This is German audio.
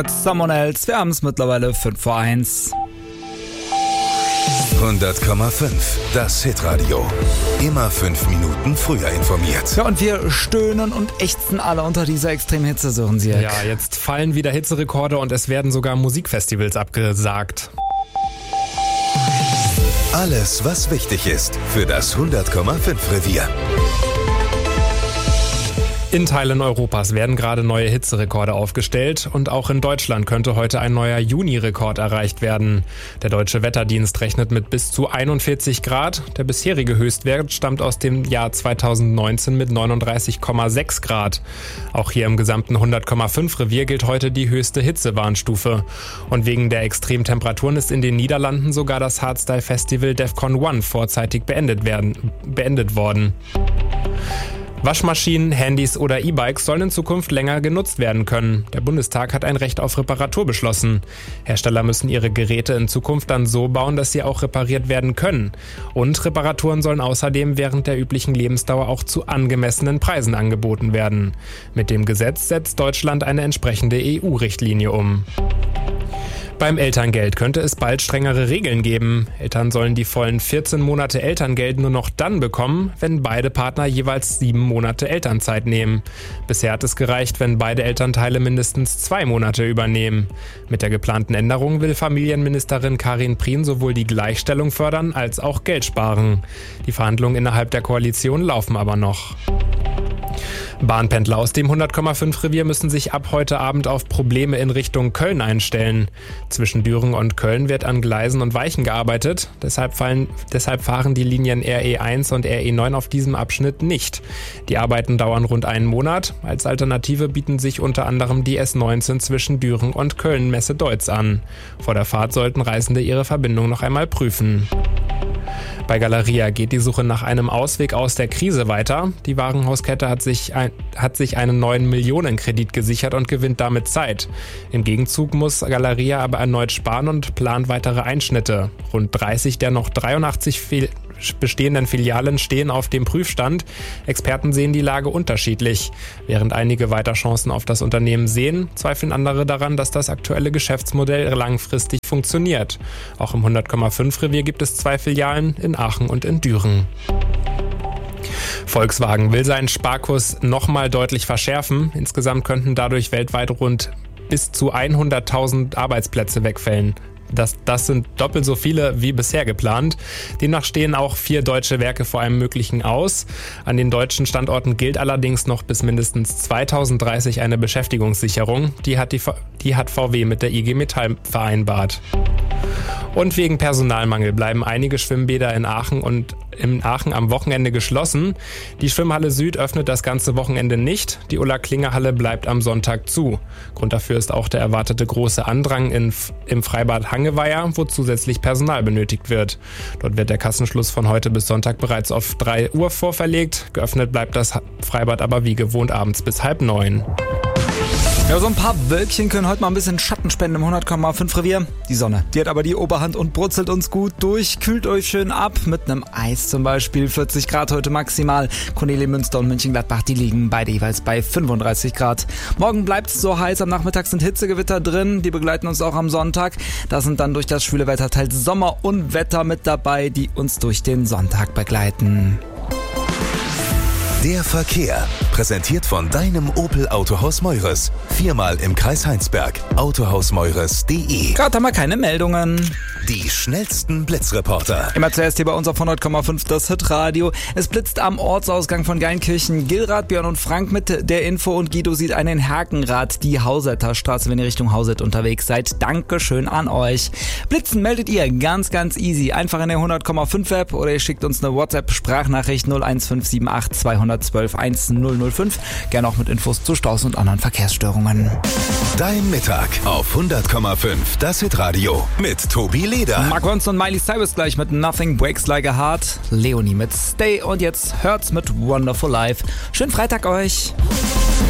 Someone Else, wir haben es mittlerweile 5:01. 100,5, das Hitradio. Immer 5 Minuten früher informiert. Ja, und wir stöhnen und ächzen alle unter dieser extremen Hitze, so Sie. Ja, jetzt fallen wieder Hitzerekorde und es werden sogar Musikfestivals abgesagt. Alles, was wichtig ist für das 100,5 Revier. In Teilen Europas werden gerade neue Hitzerekorde aufgestellt und auch in Deutschland könnte heute ein neuer Juni-Rekord erreicht werden. Der Deutsche Wetterdienst rechnet mit bis zu 41 Grad. Der bisherige Höchstwert stammt aus dem Jahr 2019 mit 39,6 Grad. Auch hier im gesamten 100,5 Revier gilt heute die höchste Hitzewarnstufe. Und wegen der extremen Temperaturen ist in den Niederlanden sogar das Hardstyle-Festival Defcon 1 vorzeitig beendet worden. Waschmaschinen, Handys oder E-Bikes sollen in Zukunft länger genutzt werden können. Der Bundestag hat ein Recht auf Reparatur beschlossen. Hersteller müssen ihre Geräte in Zukunft dann so bauen, dass sie auch repariert werden können. Und Reparaturen sollen außerdem während der üblichen Lebensdauer auch zu angemessenen Preisen angeboten werden. Mit dem Gesetz setzt Deutschland eine entsprechende EU-Richtlinie um. Beim Elterngeld könnte es bald strengere Regeln geben. Eltern sollen die vollen 14 Monate Elterngeld nur noch dann bekommen, wenn beide Partner jeweils 7 Monate Elternzeit nehmen. Bisher hat es gereicht, wenn beide Elternteile mindestens 2 Monate übernehmen. Mit der geplanten Änderung will Familienministerin Karin Prien sowohl die Gleichstellung fördern als auch Geld sparen. Die Verhandlungen innerhalb der Koalition laufen aber noch. Bahnpendler aus dem 100,5 Revier müssen sich ab heute Abend auf Probleme in Richtung Köln einstellen. Zwischen Düren und Köln wird an Gleisen und Weichen gearbeitet. Deshalb fahren die Linien RE1 und RE9 auf diesem Abschnitt nicht. Die Arbeiten dauern rund einen Monat. Als Alternative bieten sich unter anderem die S19 zwischen Düren und Köln-Messe-Deutz an. Vor der Fahrt sollten Reisende ihre Verbindung noch einmal prüfen. Bei Galeria geht die Suche nach einem Ausweg aus der Krise weiter. Die Warenhauskette hat sich einen neuen Millionenkredit gesichert und gewinnt damit Zeit. Im Gegenzug muss Galeria aber erneut sparen und plant weitere Einschnitte. Rund 30 der noch 83 bestehenden Filialen stehen auf dem Prüfstand. Experten sehen die Lage unterschiedlich. Während einige weiter Chancen auf das Unternehmen sehen, zweifeln andere daran, dass das aktuelle Geschäftsmodell langfristig funktioniert. Auch im 100,5 Revier gibt es 2 Filialen in Aachen und in Düren. Volkswagen will seinen Sparkurs nochmal deutlich verschärfen. Insgesamt könnten dadurch weltweit rund bis zu 100.000 Arbeitsplätze wegfallen. Das sind doppelt so viele wie bisher geplant. Demnach stehen auch 4 deutsche Werke vor einem möglichen Aus. An den deutschen Standorten gilt allerdings noch bis mindestens 2030 eine Beschäftigungssicherung. Die hat VW mit der IG Metall vereinbart. Und wegen Personalmangel bleiben einige Schwimmbäder in Aachen am Wochenende geschlossen. Die Schwimmhalle Süd öffnet das ganze Wochenende nicht. Die Ulla-Klinger-Halle bleibt am Sonntag zu. Grund dafür ist auch der erwartete große Andrang im Freibad Hangeweiher, wo zusätzlich Personal benötigt wird. Dort wird der Kassenschluss von heute bis Sonntag bereits auf 3 Uhr vorverlegt. Geöffnet bleibt das Freibad aber wie gewohnt abends bis 8:30. Ja, so ein paar Wölkchen können heute mal ein bisschen Schatten spenden im 100,5 Revier. Die Sonne, die hat aber die Oberhand und brutzelt uns gut durch. Kühlt euch schön ab mit einem Eis zum Beispiel. 40 Grad heute maximal. Cornelie Münster und Mönchengladbach, die liegen beide jeweils bei 35 Grad. Morgen bleibt es so heiß. Am Nachmittag sind Hitzegewitter drin. Die begleiten uns auch am Sonntag. Da sind dann durch das schwüle Wetter teils Sommer und Wetter mit dabei, die uns durch den Sonntag begleiten. Der Verkehr, präsentiert von deinem Opel Autohaus Meures. 4-mal im Kreis Heinsberg. Autohausmeures.de. Gerade haben wir keine Meldungen. Die schnellsten Blitzreporter. Immer zuerst hier bei uns auf 100,5 das Hitradio. Es blitzt am Ortsausgang von Geilenkirchen. Gilrad, Björn und Frank mit der Info und Guido sieht einen Hakenrad, die Hausetter Straße, wenn ihr Richtung Hauset unterwegs seid. Dankeschön an euch. Blitzen meldet ihr ganz, ganz easy. Einfach in der 100,5 App oder ihr schickt uns eine WhatsApp-Sprachnachricht 01578 212 1005. Gerne auch mit Infos zu Staus und anderen Verkehrsstörungen. Dein Mittag auf 100,5 das Hitradio mit Tobi Leder. Mark Ronson und Miley Cyrus gleich mit Nothing Breaks Like a Heart. Leonie mit Stay und jetzt hört's mit Wonderful Life. Schönen Freitag euch.